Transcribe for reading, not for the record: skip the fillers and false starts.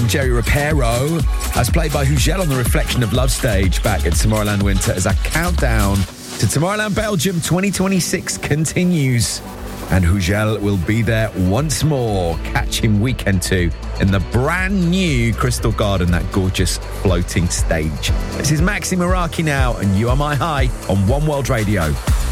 from Jerry Rapero, as played by Hugel on the Reflection of Love stage back at Tomorrowland Winter, as our countdown to Tomorrowland Belgium 2026 continues. And Hugel will be there once more. Catch him weekend 2 in the brand new Crystal Garden, that gorgeous floating stage. This is Maxi Meraki now, and You Are My High on One World Radio.